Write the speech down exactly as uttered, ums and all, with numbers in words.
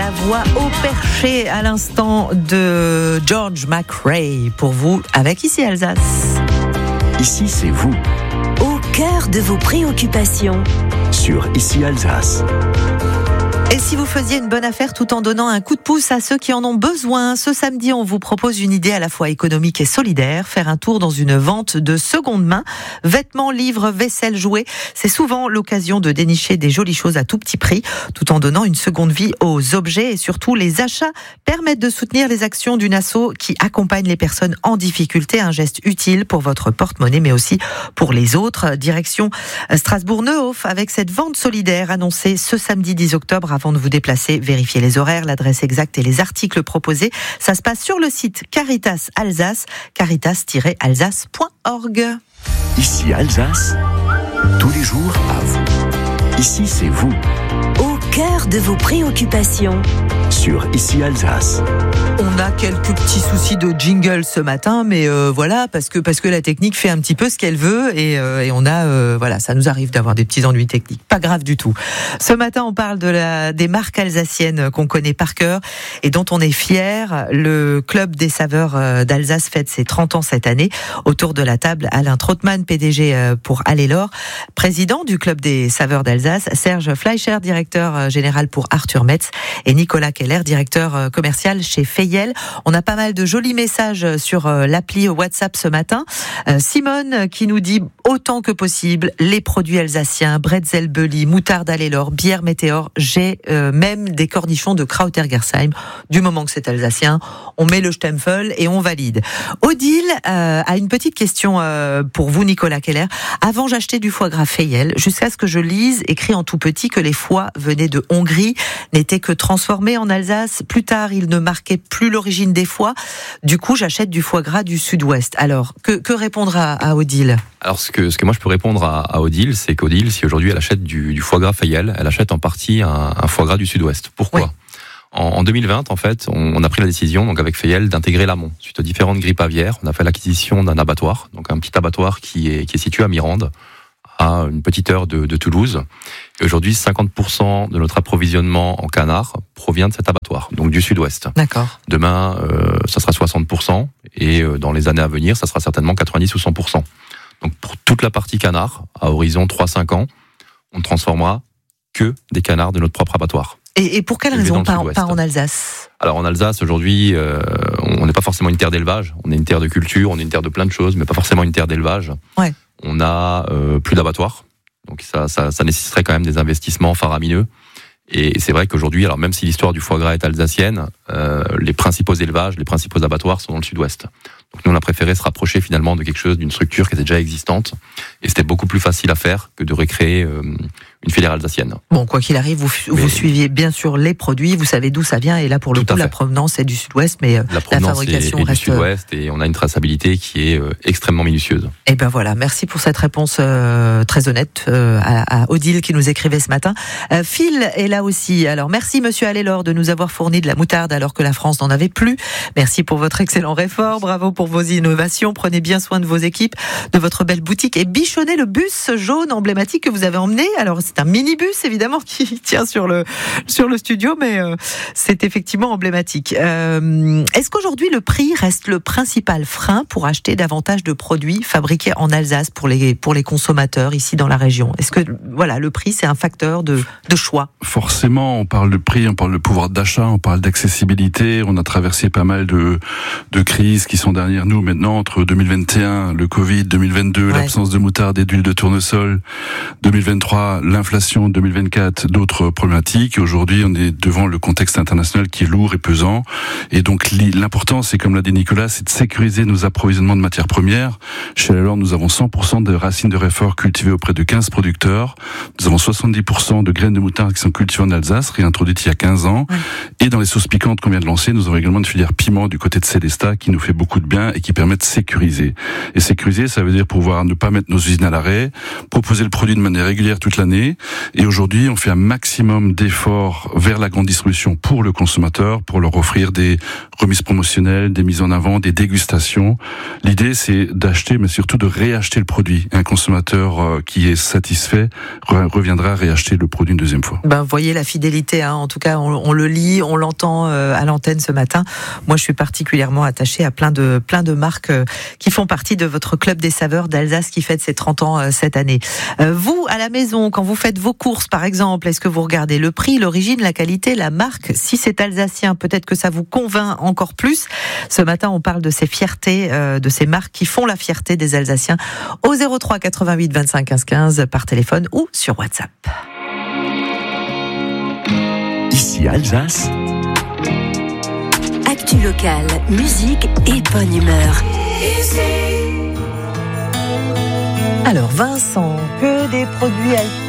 la voix au perché à l'instant de George McRae pour vous avec Ici Alsace. Ici c'est vous. Au cœur de vos préoccupations. Sur Ici Alsace. Et si vous faisiez une bonne affaire tout en donnant un coup de pouce à ceux qui en ont besoin, ce samedi, on vous propose une idée à la fois économique et solidaire. Faire un tour dans une vente de seconde main. Vêtements, livres, vaisselle, jouets. C'est souvent l'occasion de dénicher des jolies choses à tout petit prix, tout en donnant une seconde vie aux objets. Et surtout, les achats permettent de soutenir les actions d'une asso qui accompagne les personnes en difficulté. Un geste utile pour votre porte-monnaie, mais aussi pour les autres. Direction Strasbourg-Neuhof avec cette vente solidaire annoncée ce samedi dix octobre. Avant de vous déplacer, vérifiez les horaires, l'adresse exacte et les articles proposés. Ça se passe sur le site Caritas Alsace, caritas tiret alsace point org. Ici Alsace, tous les jours à vous. Ici c'est vous. Au cœur de vos préoccupations. Sur Ici Alsace. On a quelques petits soucis de jingle ce matin, mais euh, voilà, parce que parce que la technique fait un petit peu ce qu'elle veut et, euh, et on a euh, voilà, ça nous arrive d'avoir des petits ennuis techniques, pas grave du tout. Ce matin, on parle de la des marques alsaciennes qu'on connaît par cœur et dont on est fier. Le club des saveurs d'Alsace fête ses trente ans cette année. Autour de la table, Alain Trottmann, P D G pour Allelor, président du club des saveurs d'Alsace, Serge Fleischer, directeur général pour Arthur Metz et Nicolas Keller, directeur commercial chez Feyel. On a pas mal de jolis messages sur l'appli WhatsApp ce matin. Simone qui nous dit autant que possible les produits alsaciens, bretzel Bulli, moutarde Allelor, bière Météor. J'ai euh, même des cornichons de Krauter-Gersheim. Du moment que c'est alsacien, on met le Stempel et on valide. Odile euh, a une petite question euh, pour vous, Nicolas Keller. Avant, j'achetais du foie gras Feyel jusqu'à ce que je lise, écrit en tout petit, que les foies venaient de Hongrie, n'étaient que transformés en Alsace. Plus tard, ils ne marquaient plus l'origine des foies. Du coup, j'achète du foie gras du Sud-Ouest. Alors, que, que répondre à, à Odile ? Alors, ce que, ce que moi je peux répondre à, à Odile, c'est qu'Odile, si aujourd'hui elle achète du, du foie gras Feyel, elle achète en partie un, un foie gras du Sud-Ouest. Pourquoi ? Oui. En, en deux mille vingt, en fait, on, on a pris la décision, donc avec Feyel, d'intégrer l'amont. Suite aux différentes grippes aviaires, on a fait l'acquisition d'un abattoir, donc un petit abattoir qui est, qui est situé à Mirande, à une petite heure de, de Toulouse. Et aujourd'hui, cinquante pour cent de notre approvisionnement en canard provient de cet abattoir, donc du Sud-Ouest. D'accord. Demain, euh, ça sera soixante pour cent, et euh, dans les années à venir, ça sera certainement quatre-vingt-dix ou cent pour cent. Donc pour toute la partie canard, à horizon trois à cinq ans, on ne transformera que des canards de notre propre abattoir. Et, et pour quelle raison pas, pas en Alsace ? Alors en Alsace, aujourd'hui, euh, on n'est pas forcément une terre d'élevage, on est une terre de culture, on est une terre de plein de choses, mais pas forcément une terre d'élevage. Ouais. On a euh, plus d'abattoirs, donc ça, ça, ça nécessiterait quand même des investissements faramineux. Et, et c'est vrai qu'aujourd'hui, alors même si l'histoire du foie gras est alsacienne, euh, les principaux élevages, les principaux abattoirs sont dans le Sud-Ouest. Donc nous, on a préféré se rapprocher finalement de quelque chose, d'une structure qui était déjà existante. Et c'était beaucoup plus facile à faire que de recréer euh, une filière alsacienne. Bon, quoi qu'il arrive, vous, mais, vous suiviez bien sûr les produits, vous savez d'où ça vient. Et là, pour le coup, la provenance est du Sud-Ouest, mais la, la fabrication est, est reste... du Sud-Ouest. Et on a une traçabilité qui est euh, extrêmement minutieuse. Et ben voilà, merci pour cette réponse euh, très honnête euh, à, à Odile qui nous écrivait ce matin. Euh, Phil est là aussi. Alors, merci Monsieur Allelor de nous avoir fourni de la moutarde alors que la France n'en avait plus. Merci pour votre excellent réfort. Bravo pour vos innovations. Prenez bien soin de vos équipes, de votre belle boutique et bichonnez le bus jaune emblématique que vous avez emmené. Alors, c'est un minibus évidemment qui tient sur le sur le studio, mais euh, c'est effectivement emblématique. Euh, est-ce qu'aujourd'hui le prix reste le principal frein pour acheter davantage de produits fabriqués en Alsace pour les pour les consommateurs ici dans la région ? Est-ce que voilà le prix c'est un facteur de de choix ? Forcément, on parle de prix, on parle de pouvoir d'achat, on parle d'accessibilité. On a traversé pas mal de de crises qui sont derrière nous maintenant entre deux mille vingt et un, le Covid, deux mille vingt-deux, ouais. l'absence de moutarde et d'huile de tournesol, deux mille vingt-trois, l'inflation, deux mille vingt-quatre, d'autres problématiques. Aujourd'hui, on est devant le contexte international qui est lourd et pesant. Et donc, l'important, c'est comme l'a dit Nicolas, c'est de sécuriser nos approvisionnements de matières premières. Chez Allelor, nous avons cent pour cent de racines de réfort cultivées auprès de quinze producteurs. Nous avons soixante-dix pour cent de graines de moutarde qui sont cultivées en Alsace, réintroduites il y a quinze ans. Ouais. Et dans les sauces piquantes qu'on vient de lancer, nous avons également une filière piment du côté de Célestat qui nous fait beaucoup de bien bien et qui permet de sécuriser. Et sécuriser, ça veut dire pouvoir ne pas mettre nos usines à l'arrêt, proposer le produit de manière régulière toute l'année. Et aujourd'hui, on fait un maximum d'efforts vers la grande distribution pour le consommateur, pour leur offrir des remises promotionnelles, des mises en avant, des dégustations. L'idée, c'est d'acheter, mais surtout de réacheter le produit. Un consommateur qui est satisfait reviendra réacheter le produit une deuxième fois. Ben, voyez la fidélité, hein. En tout cas, on, on le lit, on l'entend euh, à l'antenne ce matin. Moi, je suis particulièrement attachée à plein de plein de marques euh, qui font partie de votre club des saveurs d'Alsace qui fête ses trente ans euh, cette année. Euh, vous, à la maison, quand vous faites vos courses, par exemple, est-ce que vous regardez le prix, l'origine, la qualité, la marque? Si c'est alsacien, peut-être que ça vous convainc encore plus. Ce matin, on parle de ces fiertés, euh, de ces marques qui font la fierté des Alsaciens au zéro trois quatre-vingt-huit vingt-cinq quinze quinze par téléphone ou sur WhatsApp. Ici Alsace. Actu locale, musique et bonne humeur. Alors Vincent, que des produits alpins